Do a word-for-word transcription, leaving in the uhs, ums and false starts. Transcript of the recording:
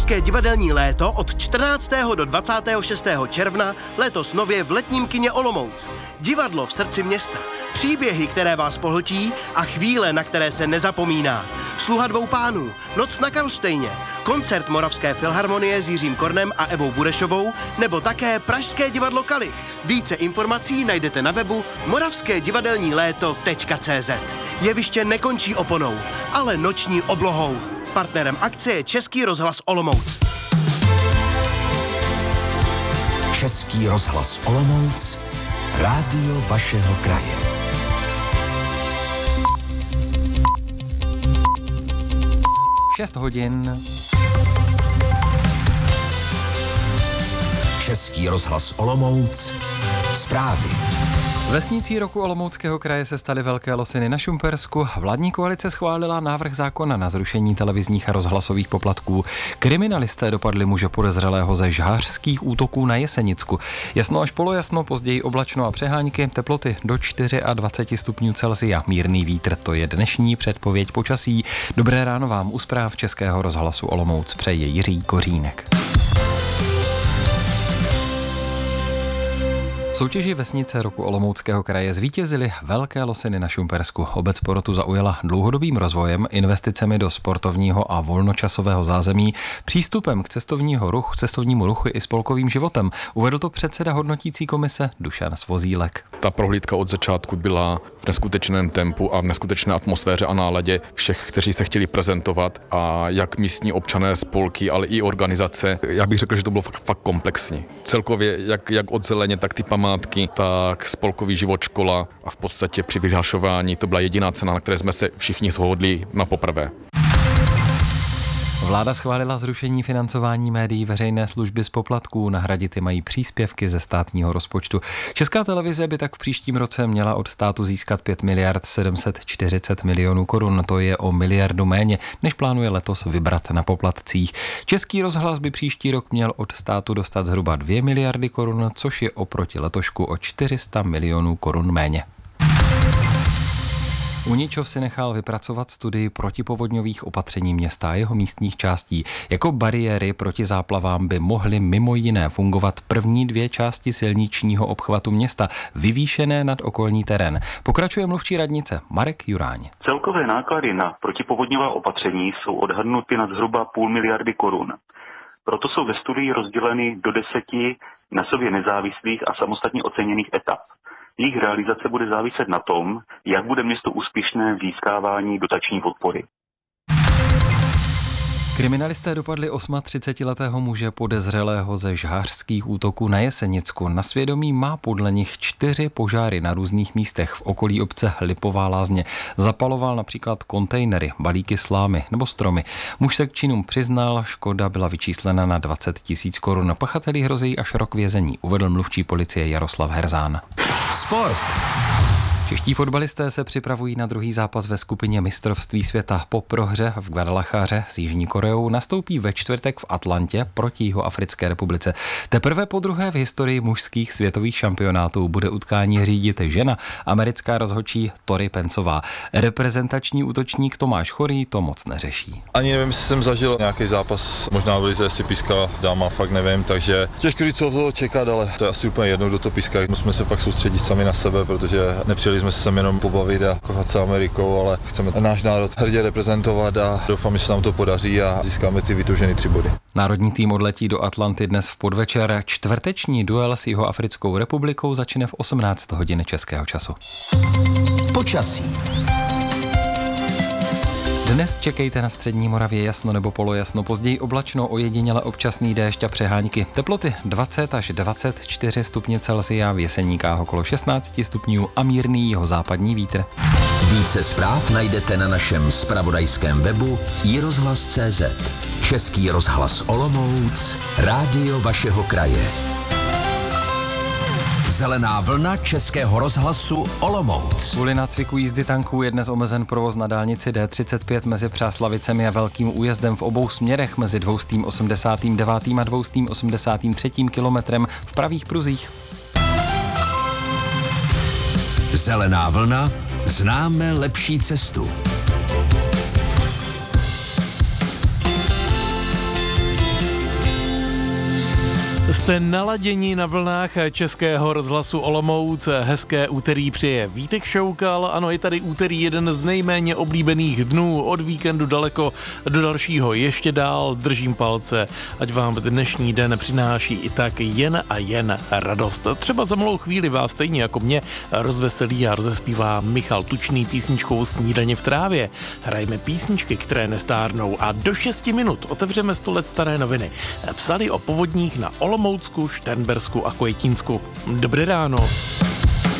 Moravské divadelní léto od čtrnáctého do dvacátého šestého června letos nově v letním kině Olomouc. Divadlo v srdci města. Příběhy, které vás pohltí a chvíle, na které se nezapomíná. Sluha dvou pánů, Noc na Karlštejně, koncert Moravské filharmonie s Jiřím Kornem a Evou Burešovou, nebo také Pražské divadlo Kalich. Více informací najdete na webu moravské divadelní léto tečka cé zet. Jeviště nekončí oponou, ale noční oblohou. Partnerem akce je Český rozhlas Olomouc. Český rozhlas Olomouc, rádio vašeho kraje. šest hodin. Český rozhlas Olomouc, zprávy. Vesnicí roku Olomouckého kraje se staly Velké Losiny na Šumpersku. Vládní koalice schválila návrh zákona na zrušení televizních a rozhlasových poplatků. Kriminalisté dopadli muže podezřelého ze žhářských útoků na Jesenicku. Jasno až polojasno, později oblačno a přehánky, teploty do dvacet čtyři stupňů Celsia. Mírný vítr, to je dnešní předpověď počasí. Dobré ráno vám u zpráv Českého rozhlasu Olomouc přeje Jiří Kořínek. V soutěži Vesnice roku Olomouckého kraje zvítězily Velké Losiny na Šumpersku. Obec porotu zaujala dlouhodobým rozvojem, investicemi do sportovního a volnočasového zázemí, přístupem k cestovního ruchu, cestovnímu ruchu i spolkovým životem. Uvedl to předseda hodnotící komise Dušan Svozílek. Ta prohlídka od začátku byla v neskutečném tempu a v neskutečné atmosféře a náladě všech, kteří se chtěli prezentovat, a jak místní občané, spolky, ale i organizace. Já bych řekl, že to bylo fakt, fakt komplexní. Celkově jak, jak od zeleně, tak ty památky, tak spolkový život, škola a v podstatě při vyhlašování to byla jediná cena, na které jsme se všichni shodli na poprvé. Vláda schválila zrušení financování médií veřejné služby z poplatků, nahradit je mají příspěvky ze státního rozpočtu. Česká televize by tak v příštím roce měla od státu získat pět miliard sedm set čtyřicet milionů korun, to je o miliardu méně, než plánuje letos vybrat na poplatcích. Český rozhlas by příští rok měl od státu dostat zhruba dvě miliardy korun, což je oproti letošku o čtyři sta milionů korun méně. Uničov si nechal vypracovat studii protipovodňových opatření města a jeho místních částí. Jako bariéry proti záplavám by mohly mimo jiné fungovat první dvě části silničního obchvatu města, vyvýšené nad okolní terén. Pokračuje mluvčí radnice Marek Juráň. Celkové náklady na protipovodňová opatření jsou odhadnuty na zhruba půl miliardy korun. Proto jsou ve studii rozděleny do deseti na sobě nezávislých a samostatně oceněných etap. Jejich realizace bude záviset na tom, jak bude město úspěšné v získávání dotační podpory. Kriminalisté dopadli třicetiosmiletého muže podezřelého ze žhářských útoků na Jesenicku. Na svědomí má podle nich čtyři požáry na různých místech v okolí obce Lipová Lázně. Zapaloval například kontejnery, balíky slámy nebo stromy. Muž se k činům přiznal, škoda byla vyčíslena na dvacet tisíc korun. Pachateli hrozí až rok vězení, uvedl mluvčí policie Jaroslav Herzán. Sport. Čeští fotbalisté se připravují na druhý zápas ve skupině mistrovství světa. Po prohře v Guadalajáře s Jižní Koreou nastoupí ve čtvrtek v Atlantě proti Jihoafrické republice. Teprve po druhé v historii mužských světových šampionátů bude utkání řídit žena, americká rozhodčí Tori Pencová. Reprezentační útočník Tomáš Chorý to moc neřeší. Ani nevím, jestli jsem zažil nějaký zápas, možná v lize si pískala dáma, fakt nevím, takže těžko říct, co toho čekat, ale to je asi úplně jedno, kdo to píská. Musíme se fakt soustředit sami na sebe, protože nepřijeli jsme se sem jenom pobavit a kochat se Amerikou, ale chceme náš národ hrdě reprezentovat a doufám, že se nám to podaří a získáme ty vytoužené tři body. Národní tým odletí do Atlanty dnes v podvečer. Čtvrteční duel s Jihoafrickou republikou začne v osmnáct hodin českého času. Počasí. Dnes čekejte na střední Moravě jasno nebo polojasno, později oblačno, ojediněle občasný déšť a přehánky. Teploty dvacet až dvacet čtyři stupně Celsia, v Jeseníkách okolo šestnáct stupňů a mírný jihozápadní vítr. Více zpráv najdete na našem zpravodajském webu i rozhlas tečka cé zet. Český rozhlas Olomouc, rádio vašeho kraje. Zelená vlna Českého rozhlasu Olomouc. Kvůli nácviku jízdy tanků je dnes omezen provoz na dálnici D třicet pět mezi Přáslavicemi a Velkým Újezdem v obou směrech mezi dvoustým osmdesátým devátým a dvoustým osmdesátým třetím kilometrem v pravých pruzích. Zelená vlna, známe lepší cestu. Jste naladěni na vlnách Českého rozhlasu Olomouc. Hezké úterý přeje Vítek Šoukal. Ano, je tady úterý, jeden z nejméně oblíbených dnů, od víkendu daleko do dalšího. Ještě dál držím palce, ať vám dnešní den přináší i tak jen a jen radost. Třeba za malou chvíli vás stejně jako mě rozveselí a rozespívá Michal Tučný písničkou Snídaně v trávě. Hrajeme písničky, které nestárnou a do šesti minut otevřeme sto let staré noviny. Psali o povodních na Olomoucku, Šternbersku a Květínsku. Dobré ráno.